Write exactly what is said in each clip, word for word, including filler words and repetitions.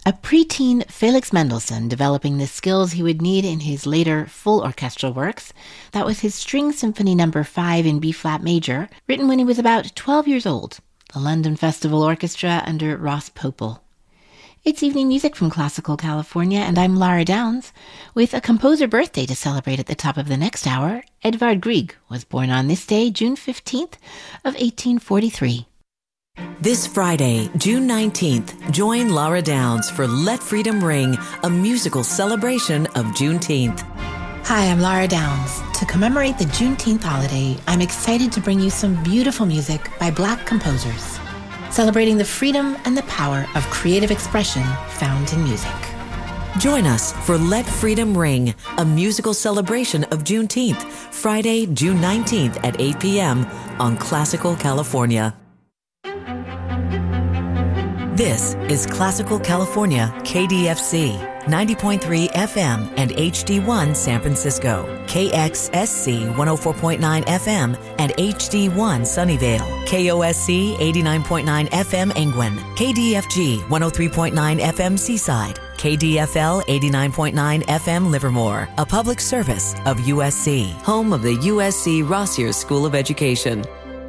A preteen Felix Mendelssohn developing the skills he would need in his later full orchestral works. That was his String Symphony number five in B-flat major, written when he was about twelve years old, the London Festival Orchestra under Ross Popel. It's evening music from Classical California, and I'm Lara Downs. With a composer birthday to celebrate at the top of the next hour, Edvard Grieg was born on this day, June fifteenth of eighteen forty-three. This Friday, June nineteenth, join Lara Downs for Let Freedom Ring, a musical celebration of Juneteenth. Hi, I'm Lara Downs. To commemorate the Juneteenth holiday, I'm excited to bring you some beautiful music by Black composers, celebrating the freedom and the power of creative expression found in music. Join us for Let Freedom Ring, a musical celebration of Juneteenth, Friday, June nineteenth at eight p.m. on Classical California. This is Classical California, K D F C, ninety point three F M and H D one San Francisco, K X S C one oh four point nine F M and H D one Sunnyvale, K O S C eighty-nine point nine F M Engwin, K D F G one oh three point nine F M Seaside, K D F L eighty-nine point nine F M Livermore, a public service of U S C, home of the U S C Rossier School of Education.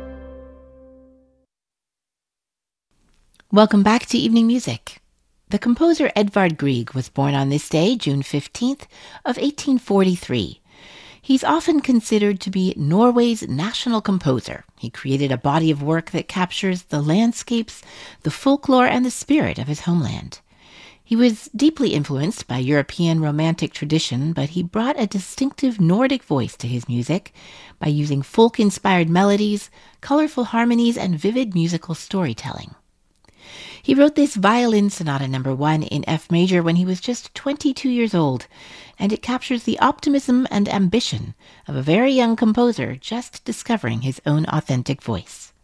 Welcome back to Evening Music. The composer Edvard Grieg was born on this day, June fifteenth of eighteen forty-three. He's often considered to be Norway's national composer. He created a body of work that captures the landscapes, the folklore, and the spirit of his homeland. He was deeply influenced by European romantic tradition, but he brought a distinctive Nordic voice to his music by using folk-inspired melodies, colorful harmonies, and vivid musical storytelling. He wrote this Violin Sonata number one in F major when he was just twenty-two years old, and it captures the optimism and ambition of a very young composer just discovering his own authentic voice.